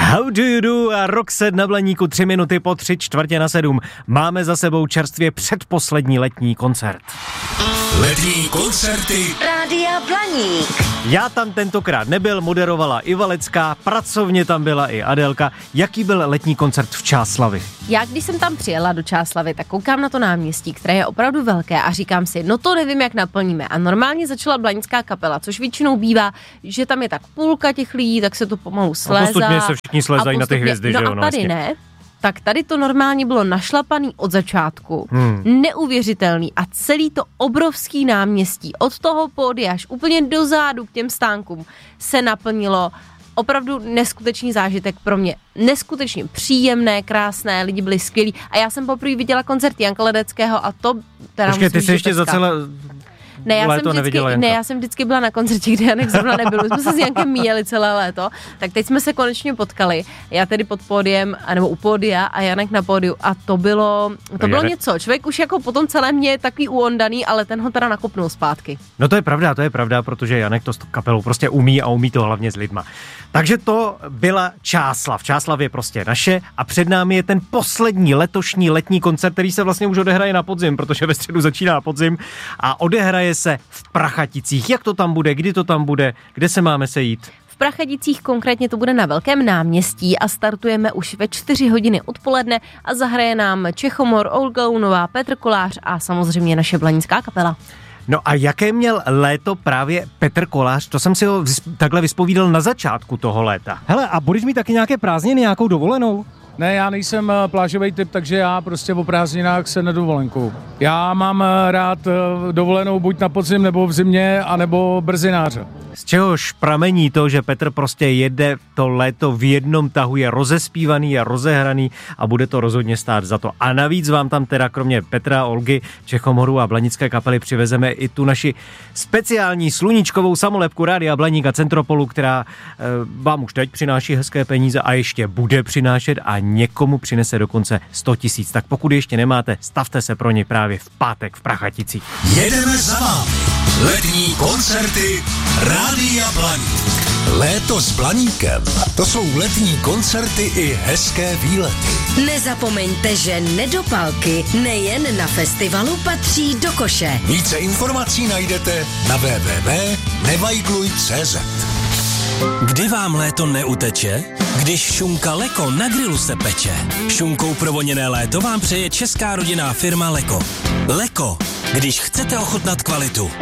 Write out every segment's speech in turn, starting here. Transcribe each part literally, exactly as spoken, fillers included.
How do you do a Roxette na Blaníku, tři minuty po tři čtvrtě na sedm. Máme za sebou čerstvě předposlední letní koncert. Letní koncerty Rádia Blaník. Já tam tentokrát nebyl, moderovala i Valecká, pracovně tam byla i Adélka. Jaký byl letní koncert v Čáslavi? Já, když jsem tam přijela do Čáslavy, tak koukám na to náměstí, které je opravdu velké a říkám si, no to nevím, jak naplníme. A normálně začala blanická kapela, což většinou bývá, že tam je tak půlka těch lidí, tak se to pomalu slézá. A postupně se všichni slézají na ty hvězdy, no že jo? No a tady vlastně. ne. Tak tady to normálně bylo našlapaný od začátku, hmm. neuvěřitelný a celý to obrovský náměstí od toho pódia až úplně do zádu k těm stánkům se naplnilo. Opravdu neskutečný zážitek pro mě. Neskutečně příjemné, krásné, lidi byli skvělí a já jsem poprvé viděla koncert Janka Ledeckého a to teda Počkej, ty jsi ještě za celé... Ne, já jsem, vždycky, ne, já jsem vždycky byla na koncertě, kde Janek zrovna nebyl. My jsme se s Jankem míjeli celé léto, tak teď jsme se konečně potkali. Já tedy pod pódiem, nebo u pódia a Janek na pódiu a to bylo, to bylo něco. Člověk už jako potom celé mě je takový uondaný, ale ten ho teda nakopnul zpátky. No to je pravda, to je pravda, protože Janek to s kapelou prostě umí a umí to hlavně s lidma. Takže to byla Čáslav. Čáslav je prostě naše a před námi je ten poslední letošní letní koncert, který se vlastně už odehraje na podzim, protože ve středu začíná podzim a odehraje se v Prachaticích. Jak to tam bude, kdy to tam bude, kde se máme sejít? V Prachaticích konkrétně to bude na Velkém náměstí a startujeme už ve čtyři hodiny odpoledne a zahraje nám Čechomor, Olga Unová, Petr Kolář a samozřejmě naše blanická kapela. No a jaké měl léto právě Petr Kolář? To jsem si ho takhle vyspovídal na začátku toho léta. Hele, a budeš mít taky nějaké prázdniny, nějakou dovolenou? Ne, já nejsem plážový typ, takže já prostě po prázdninách se nedovolenku. Já mám rád dovolenou buď na podzim, nebo v zimě, anebo brzináře. Z čehož pramení to, že Petr prostě jede to léto v jednom tahu, je rozespívaný a rozehraný a bude to rozhodně stát za to. A navíc vám tam teda kromě Petra, Olgy, Čechomoru a blanické kapely přivezeme i tu naši speciální sluníčkovou samolepku Rádia Blaník a Centropolu, která e, vám už teď přináší hezké peníze a ještě bude přinášet a někomu přinese dokonce sto tisíc. Tak pokud ještě nemáte, stavte se pro ně právě v pátek v Prachaticích. jedeme za vámi. Letní koncerty Rádia Blaník. Léto s Blaníkem. To jsou letní koncerty i hezké výlety. Nezapomeňte, že nedopalky nejen na festivalu patří do koše. Více informací najdete na w w w tečka nevajgluj tečka cé zet. Kdy vám léto neuteče? Když šunka Leko na grilu se peče. Šunkou provoněné léto vám přeje česká rodinná firma Leko. Leko, když chcete ochutnat kvalitu.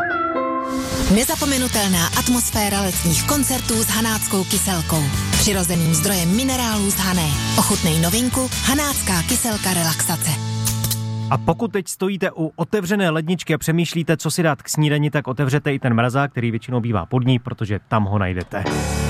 Nezapomenutelná atmosféra letních koncertů s hanáckou kyselkou. Přirozeným zdrojem minerálů z Hané. Ochutnej novinku Hanácká kyselka relaxace. A pokud teď stojíte u otevřené ledničky a přemýšlíte, co si dát k snídani, tak otevřete i ten mrazák, který většinou bývá pod ní, protože tam ho najdete.